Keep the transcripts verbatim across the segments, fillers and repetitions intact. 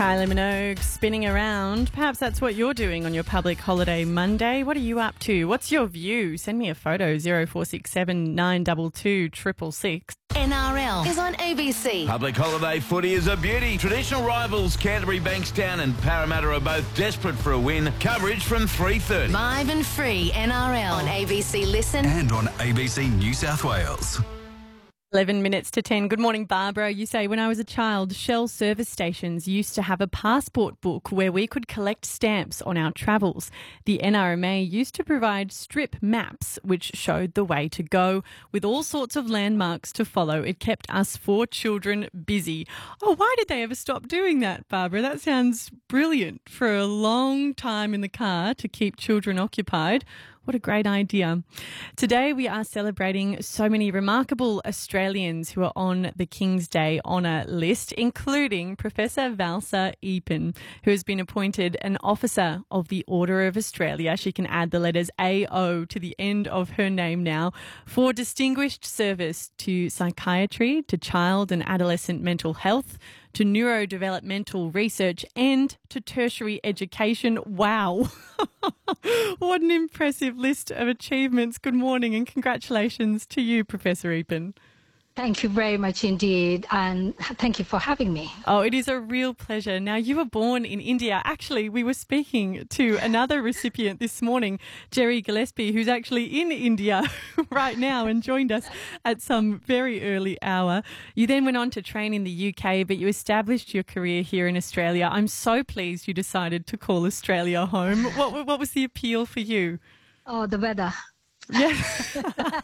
Kylie Minogue spinning around. Perhaps that's what you're doing on your public holiday Monday. What are you up to? What's your view? Send me a photo, zero four six seven nine two two six six six. N R L is on A B C. Public holiday footy is a beauty. Traditional rivals Canterbury, Bankstown and Parramatta are both desperate for a win. Coverage from three thirty. Live and free N R L on A B C Listen and on A B C New South Wales. eleven minutes to ten. Good morning, Barbara. You say, when I was a child, Shell service stations used to have a passport book where we could collect stamps on our travels. The N R M A used to provide strip maps which showed the way to go with all sorts of landmarks to follow. It kept us four children busy. Oh, why did they ever stop doing that, Barbara? That sounds brilliant for a long time in the car to keep children occupied. What a great idea. Today we are celebrating so many remarkable Australians who are on the King's Day honour list, including Professor Valsa Eapen, who has been appointed an Officer of the Order of Australia. She can add the letters A O to the end of her name now, for distinguished service to psychiatry, to child and adolescent mental health, to neurodevelopmental research and to tertiary education. Wow. What an impressive list of achievements. Good morning and congratulations to you, Professor Eapen. Thank you very much indeed, and thank you for having me. Oh, it is a real pleasure. Now, you were born in India. Actually, we were speaking to another recipient this morning, Jerry Gillespie, who's actually in India right now and joined us at some very early hour. You then went on to train in the U K, but you established your career here in Australia. I'm so pleased you decided to call Australia home. What, what was the appeal for you? Oh, the weather. Yes.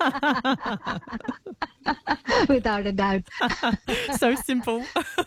Without a doubt. So simple.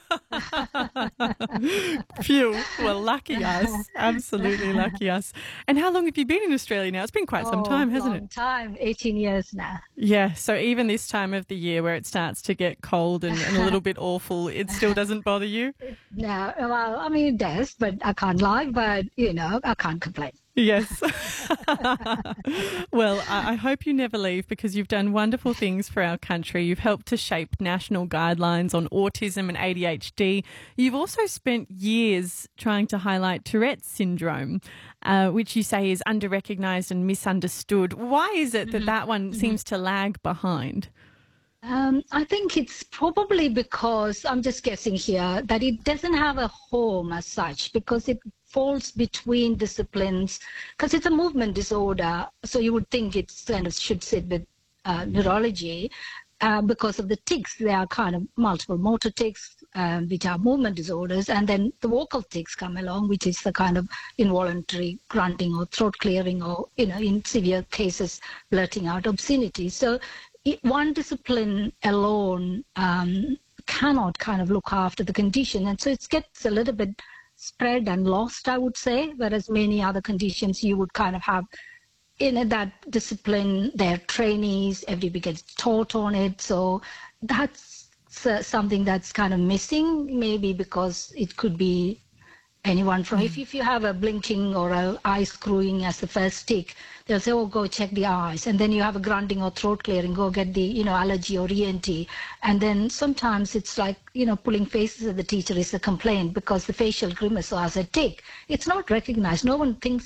Phew. Well, lucky us. Absolutely lucky us. And how long have you been in Australia now? It's been quite some Oh, time, hasn't long it? time, eighteen years now. Yeah. So even this time of the year where it starts to get cold and, and a little bit awful, it still doesn't bother you? No, well, I mean, it does, but I can't lie, but, you know, I can't complain. Yes. Well, I, I hope you never leave, because you've done wonderful things for our country. You've helped to shape national guidelines on autism and A D H D. You've also spent years trying to highlight Tourette's syndrome, uh, which you say is under-recognised and misunderstood. Why is it that Mm-hmm. that one Mm-hmm. seems to lag behind? Um, I think it's probably because, I'm just guessing here, that it doesn't have a home as such, because it falls between disciplines, because it's a movement disorder. So you would think it kind of should sit with uh, neurology uh, because of the tics. There are kind of multiple motor tics, um, which are movement disorders, and then the vocal tics come along, which is the kind of involuntary grunting or throat clearing, or, you know, in severe cases, blurting out obscenity. So it, one discipline alone um, cannot kind of look after the condition, and so it gets a little bit spread and lost, I would say, whereas many other conditions you would kind of have in that discipline, their trainees, everybody gets taught on it. So that's uh, something that's kind of missing, maybe because it could be anyone from, mm. if, if you have a blinking or a eye screwing as the first tick, they'll say, oh, go check the eyes. And then you have a grunting or throat clearing, go get the, you know, allergy or E N T. And then sometimes it's like, you know, pulling faces at the teacher is a complaint because the facial grimace has a tick. It's not recognized. No one thinks